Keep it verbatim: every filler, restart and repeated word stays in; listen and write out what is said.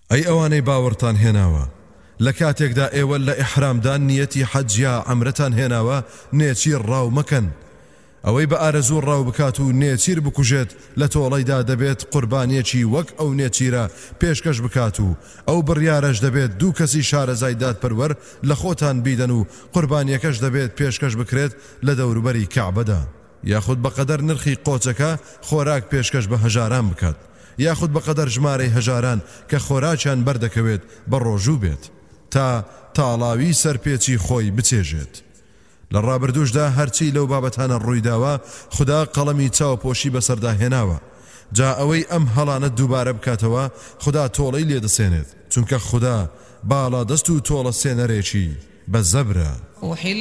ئەی ئەوانەی باوەڕتان هێناوە لە کاتێکدا ئێوە لە ئیحرامدا نیەتی حەج یا عەمرەتان هێناوە نێچیر ڕاو مەکەن. ئەوەی بە ئارەزوو ڕاو بکات و نێچیر بکوژێت لە تۆڵەیدا دەبێت قوربانیەکی وەک ئەو نێچیرە پێشکەش بکات و ئەو بڕیارەش دەبێت دوو کەسی شارەزای دادپەروەر لە خۆتان بیدەن و قوربانیەکەش دەبێت پێشکەش بکرێت لە دەوروبەری کەعبەدا، یاخود بەقەدەر نرخی قۆچەکە خۆراک پێشکەش بە هەژاران بکات، یاخود بەقەدەر ژمارەی هەژاران کە خۆراکیان بەردەکەوێت بە ڕۆژوو بێت تا تاڵاوی سەرپێچی خۆی بچێژێت. لە ڕابردوشدا هەرچی لەو بابەتانە ڕوویداوە خدا قەڵەمی چاوپۆشی بەسەردا هێناوە، جا ئەوەی ئەم هەڵانە دووبارە بکاتەوە خدا تۆڵەی لێدەسێنێت، چونکە خدا باڵا دەست و تۆڵە سێنەرێکی بە زەبرە.